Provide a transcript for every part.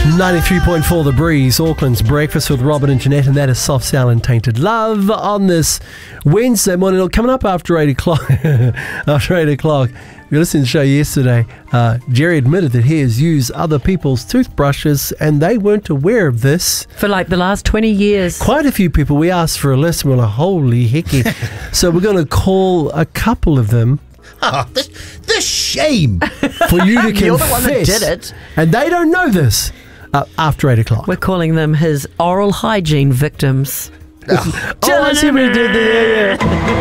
93.4 The Breeze, Auckland's Breakfast with Robin and Jeanette, and that is Soft Cell and Tainted Love on this Wednesday morning. Coming up after 8 o'clock. After 8 o'clock, if you listened to the show yesterday, Jerry admitted that he has used other people's toothbrushes and they weren't aware of this. For like the last 20 years. Quite a few people. We asked for a list and we're like, holy hecky. So we're going to call a couple of them. Oh, the shame. For you to confess. You're the one that did it. And they don't know this. After 8 o'clock. We're calling them his oral hygiene victims. Oh, I see what you did there.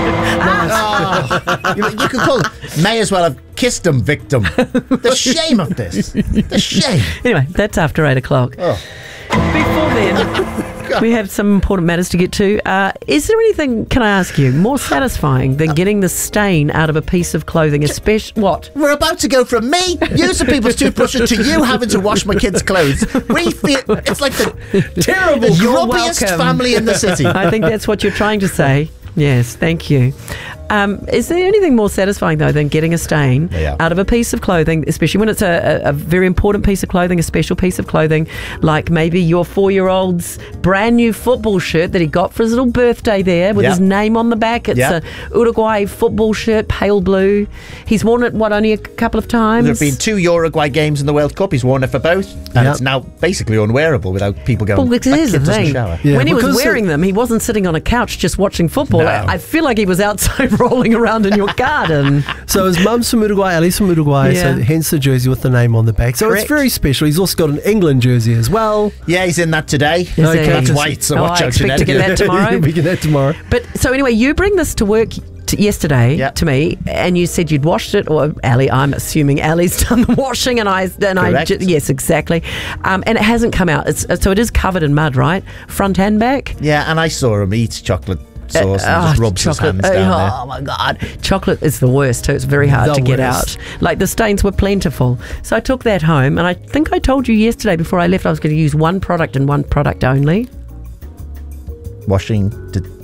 You could call it, may as well have kissed him victim. The shame of this. The shame. Anyway, that's after 8 o'clock. Oh. Before then, we have some important matters to get to. Is there anything, can I ask you, more satisfying than getting the stain out of a piece of clothing? Especially, what? We're about to go from me using people's toothbrushes to you having to wash my kids' clothes. We feel it's like the terrible, grubbiest family in the city. I think that's what you're trying to say. Yes, thank you. Is there anything more satisfying, though, than getting a stain out of a piece of clothing, especially when it's a very important piece of clothing, a special piece of clothing, like maybe your 4-year-old's brand new football shirt that he got for his little birthday there with his name on the back. It's a Uruguay football shirt, pale blue. He's worn it, only a couple of times? There have been 2 Uruguay games in the World Cup. He's worn it for both. And it's now basically unwearable without people going, well, here's the thing. Yeah, when he was wearing them, he wasn't sitting on a couch just watching football. No. I feel like he was outside rolling around in your garden. So his mum's from Uruguay, Ali's from Uruguay, so hence the jersey with the name on the back. So It's very special. He's also got an England jersey as well. Yeah, he's in that today. Okay. That's white, so watch I out, expect to get that tomorrow. We get that tomorrow. But so anyway, you bring this to work yesterday to me, and you said you'd washed it, or Ali, I'm assuming Ali's done the washing, and yes, exactly, and it hasn't come out. So it is covered in mud, right, front and back? Yeah, and I saw him eat chocolate sauce and just rubs his hands down there. Oh my God, chocolate is the worst too. It's very hard to get out. Like the stains were plentiful, so I took that home, and I think I told you yesterday before I left I was going to use one product and one product only. Washing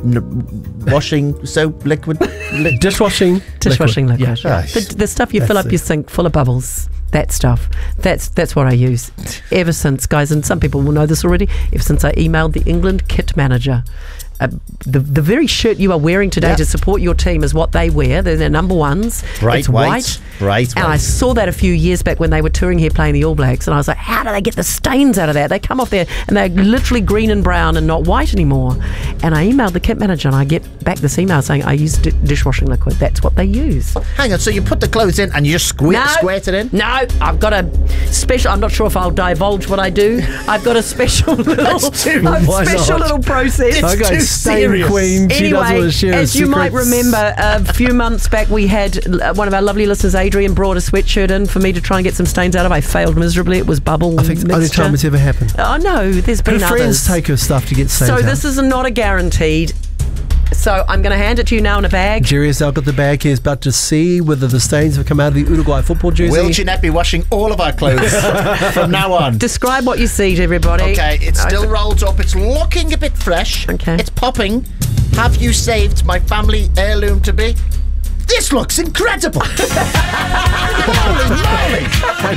soap liquid, dishwashing liquid. Yeah. The stuff you fill up your sink full of bubbles. That stuff. That's what I use ever since, guys. And some people will know this already. Ever since I emailed the England kit manager. The very shirt you are wearing today to support your team is what they wear. They're their number ones. Bright white. And I saw that a few years back when they were touring here playing the All Blacks, and I was like, how do they get the stains out of that? They come off there and they're literally green and brown and not white anymore. And I emailed the kit manager and I get back this email saying I use dishwashing liquid. That's what they use. Hang on, so you put the clothes in and you just squirt it in? No, I've got a special, I'm not sure if I'll divulge what I do. I've got a special little process. It's too serious. Queen. Anyway, as you might remember, a few months back we had one of our lovely listeners, Adrian, brought a sweatshirt in for me to try and get some stains out of. I failed miserably. It was bubble. I think the only time it's ever happened. Oh no, there's been her others. friends take her stuff to get stains out. So this is not a guaranteed. So I'm going to hand it to you now in a bag. Jerry has now got the bag. He's about to see whether the stains have come out of the Uruguay football jersey. Will Jeanette be washing all of our clothes from now on? Describe what you see to everybody. Okay, it still rolls up. It's looking a bit fresh. Okay. It's popping. Have you saved my family heirloom to be? This looks incredible. Holy moly.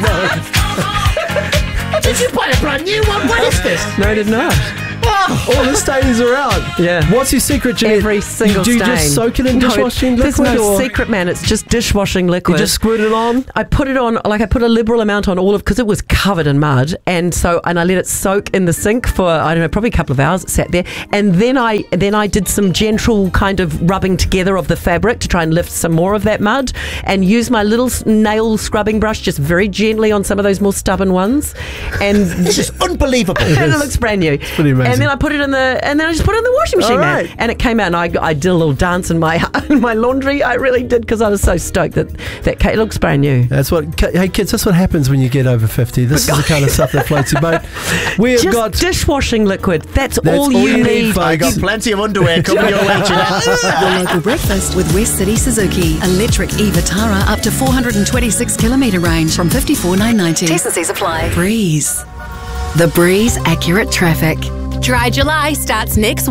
I know. Did you buy a brand new one? What is this? No, I did not. All the stains are out. Yeah. What's your secret, Jeanette? Every single stain. Do you just soak it in dishwashing liquid? There's no secret, man. It's just dishwashing liquid. You just squirt it on? I put it on, like I put a liberal amount on all of, because it was covered in mud, and I let it soak in the sink for, I don't know, probably a couple of hours. It sat there, and then I did some gentle kind of rubbing together of the fabric to try and lift some more of that mud, and used my little nail scrubbing brush just very gently on some of those more stubborn ones. And this is unbelievable. And it looks brand new. It's pretty amazing. And then I put it in I just put it in the washing machine, right. and it came out, and I did a little dance in my laundry. I really did, because I was so stoked that it looks brand new. Hey kids, that's what happens when you get over 50. This is the kind of stuff that floats your boat. We've got dishwashing liquid. That's all you need. I got plenty of underwear coming your way, Jeanette. The local breakfast with West City Suzuki. Electric e-Vitara up to 426 kilometre range from $54,990. T&Cs apply. Breeze. The Breeze Accurate Traffic. Dry July starts next week.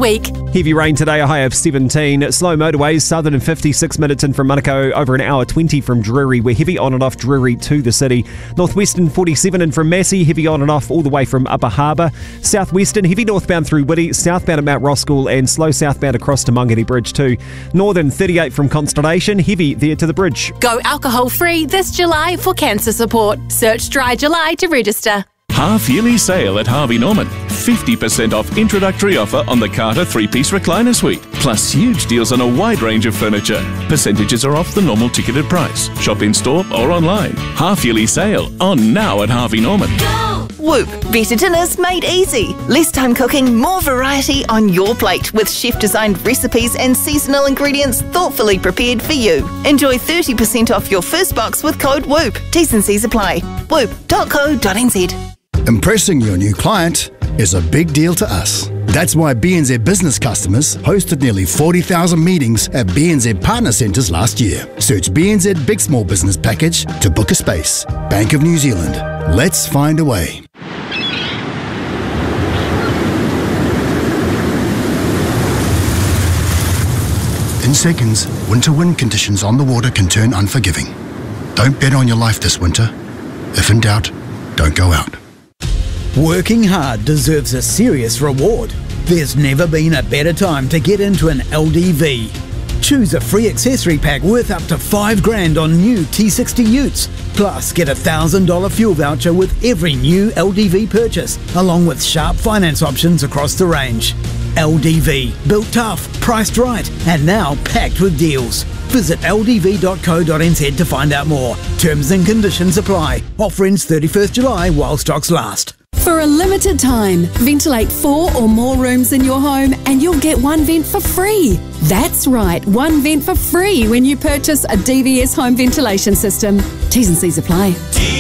Heavy rain today, a high of 17. Slow motorways, southern and 56 minutes in from Manukau, over an hour 20 from Drury. We're heavy on and off Drury to the city. Northwestern 47 in from Massey, heavy on and off all the way from Upper Harbour. Southwestern, heavy northbound through Whitty, southbound at Mount Roskill and slow southbound across to Mangere Bridge too. Northern 38 from Constellation, heavy there to the bridge. Go alcohol-free this July for cancer support. Search Dry July to register. Half-yearly sale at Harvey Norman. 50% off introductory offer on the Carter 3-piece recliner suite. Plus huge deals on a wide range of furniture. Percentages are off the normal ticketed price. Shop in store or online. Half-yearly sale on now at Harvey Norman. Whoop, better dinners made easy. Less time cooking, more variety on your plate with chef-designed recipes and seasonal ingredients thoughtfully prepared for you. Enjoy 30% off your first box with code WHOOP. T's and C's apply. whoop.co.nz. Impressing your new client is a big deal to us. That's why BNZ business customers hosted nearly 40,000 meetings at BNZ Partner Centres last year. Search BNZ Big Small Business Package to book a space. Bank of New Zealand. Let's find a way. In seconds, winter wind conditions on the water can turn unforgiving. Don't bet on your life this winter. If in doubt, don't go out. Working hard deserves a serious reward. There's never been a better time to get into an LDV. Choose a free accessory pack worth up to $5,000 on new T60 utes. Plus, get a $1,000 fuel voucher with every new LDV purchase, along with sharp finance options across the range. LDV, built tough, priced right, and now packed with deals. Visit ldv.co.nz to find out more. Terms and conditions apply. Offer ends 31st July while stocks last. For a limited time, ventilate 4 or more rooms in your home and you'll get one vent for free. That's right, one vent for free when you purchase a DVS home ventilation system. T's and C's apply.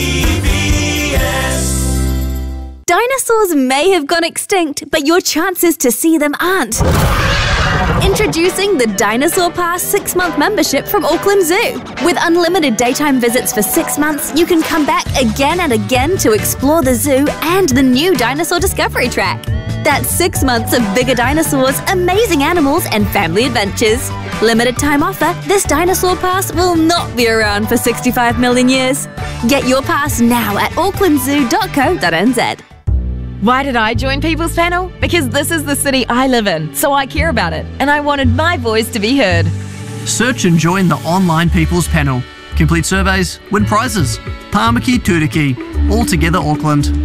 Dinosaurs may have gone extinct, but your chances to see them aren't. Introducing the Dinosaur Pass 6-month membership from Auckland Zoo. With unlimited daytime visits for 6 months, you can come back again and again to explore the zoo and the new Dinosaur Discovery Track. That's 6 months of bigger dinosaurs, amazing animals, and family adventures. Limited time offer, this Dinosaur Pass will not be around for 65 million years. Get your pass now at aucklandzoo.co.nz. Why did I join People's Panel? Because this is the city I live in, so I care about it, and I wanted my voice to be heard. Search and join the online People's Panel. Complete surveys, win prizes. Tāmaki Turiki, all together Auckland.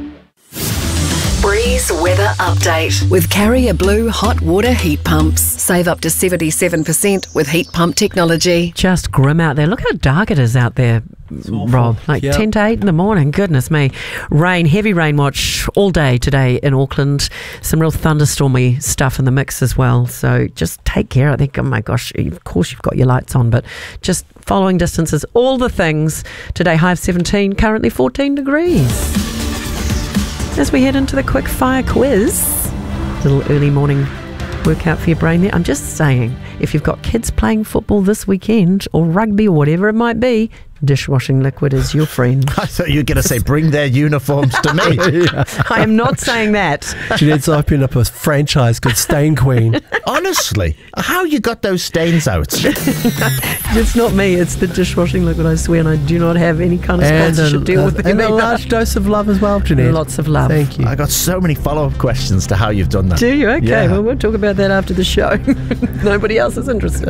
Breeze weather update with Carrier Blue hot water heat pumps. Save up to 77% with heat pump technology. Just grim out there. Look how dark it is out there, Rob. Like 10 to 8 in the morning. Goodness me. Rain, heavy rain watch all day today in Auckland. Some real thunderstormy stuff in the mix as well. So just take care. I think, oh my gosh, of course you've got your lights on, but just following distances, all the things. Today, high of 17, currently 14 degrees. As we head into the quick fire quiz, little early morning workout for your brain there. I'm just saying, if you've got kids playing football this weekend or rugby or whatever it might be, dishwashing liquid is your friend. I thought you were going to say, bring their uniforms to me. I am not saying that. Jeanette's opened up a franchise called Stain Queen. Honestly, how you got those stains out? It's not me, it's the dishwashing liquid, I swear, and I do not have any kind of sponsorship deal with them. And a large dose of love as well, Jeanette. Lots of love. Thank you. I got so many follow-up questions to how you've done that. Do you? Okay, yeah. Well, we'll talk about that after the show. Nobody else is interested.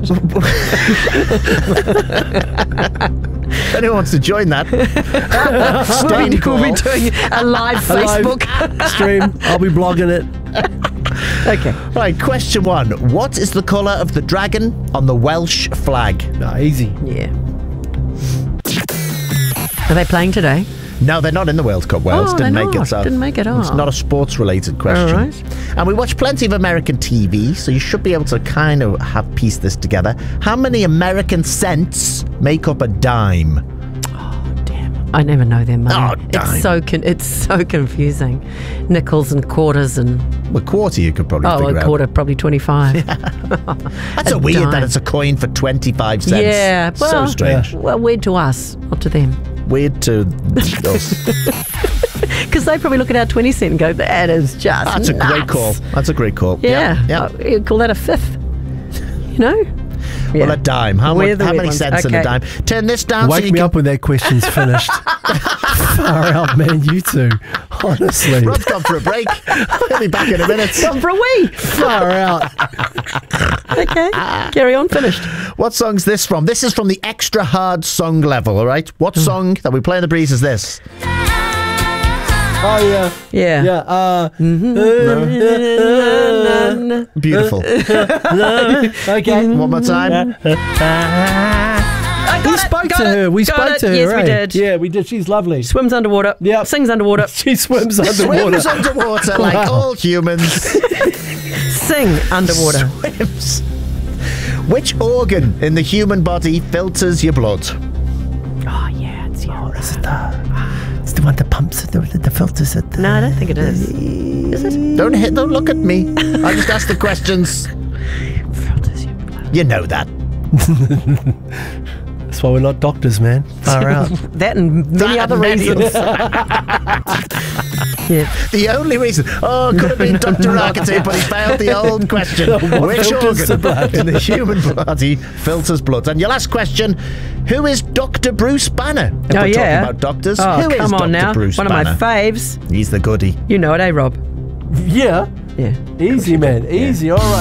If anyone wants to join that, we'll be doing a live Facebook stream. I'll be blogging it. Okay. Right, question 1. What is the colour of the dragon on the Welsh flag? Easy. Yeah. Are they playing today? No, they're not in the World Cup. Wales didn't make it. So didn't make it. It's not a sports-related question. All right. And we watch plenty of American TV, so you should be able to kind of have pieced this together. How many American cents make up a dime? Oh, damn. I never know their money. Oh, dime. It's so confusing. Nickels and quarters and... Well, quarter you could probably figure out. A quarter, probably 25. Yeah. That's so weird that it's a coin for 25 cents. Yeah. Well, so strange. Well, weird to us, not to them. weird to us. Because they probably look at our 20 cent and go, that is just That's nuts. a great call. That's a great call. Yeah. You'd call that a fifth. You know? Well, a dime. How many cents in a dime? Turn this down. Wake me up when that question's finished. Far out, man, you two. Honestly. Rob's gone for a break. He'll be back in a minute. Gone for a wee. Far out. Okay. Carry on. Finished. What song's this from? This is from the extra hard song level, all right? What song that we play in the breeze is this? Oh, yeah. Yeah. Yeah. Beautiful. Okay. One more time. We spoke to her. We spoke to her. Yes, we eh? did. Yeah, we did. She's lovely. Swims underwater. Yeah. Sings underwater. She swims underwater. Swims underwater like all humans. Sing underwater. Swims. Which organ in the human body filters your blood? Oh, yeah. It's yours. It's the one that pumps it, the filters it. No, I don't think it is. Is it? Don't look at me. I just asked the questions. Filters your blood. You know that. That's why we're not doctors, man. Far out. That and many other reasons. Yeah. The only reason. Oh, could have been Dr. Architect, but he failed the old question. Which organ in the human body filters blood? And your last question, who is Dr. Bruce Banner? If we're talking about doctors, who is come on Dr. now. Bruce One Banner? of my faves. He's the goodie. You know it, eh, Rob? Yeah. Yeah. Easy, man. Easy. All right.